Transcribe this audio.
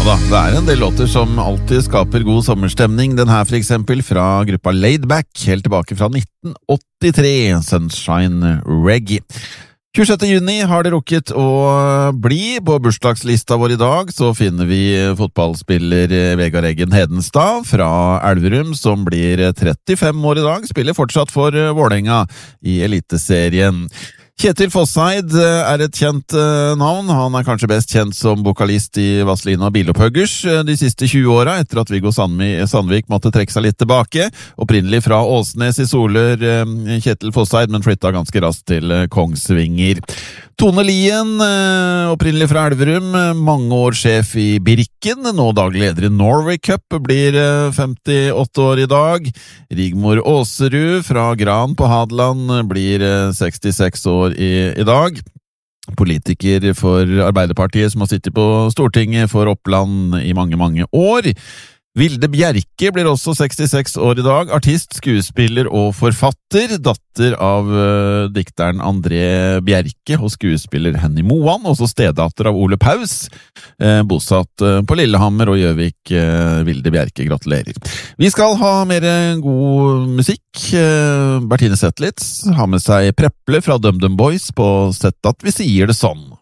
da, det en del låter som alltid skaper god sommerstemning. Den her for eksempel fra gruppa Laidback, helt tilbake fra 1983, Sunshine Reggae. 26. juni har det rukket å bli. På bursdagslista vår i dag så finner vi fotballspiller Vegard Eggen Hedenstad fra Elverum, som blir 35 år i dag, spiller fortsatt for Vålerenga i Eliteserien. Kjetil Fosseid et kjent navn. Han kanskje best kjent som vokalist i Vazelina Bilopphøggers de siste 20 åra, etter at Viggo Sandvik måtte trekke seg litt tilbake. Opprinnelig fra Åsnes i Soler, Kjetil Fosseid, men flytta ganske raskt til Kongsvinger. Tone Lien, opprinnelig fra Elverum, mange år sjef i Birken, nå daglig leder i Norway Cup, blir 58 år i dag. Rigmor Åserud fra Gran på Hadeland blir 66 år i dag. Politiker for Arbeiderpartiet som har sittet på Stortinget for Oppland i mange, mange år. Vilde Bjerke blir også 66 år i dag, artist, skuespiller og forfatter, datter av dikteren André Bjerke og skuespiller Henny Moan, også stedatter av Ole Paus, bosatt på Lillehammer og Gjøvik. Vilde Bjerke, gratulerer. Vi skal ha mer god musikk. Bertine Zetlitz har med seg Preple fra DumDum Boys på Sett at vi sier det sånn.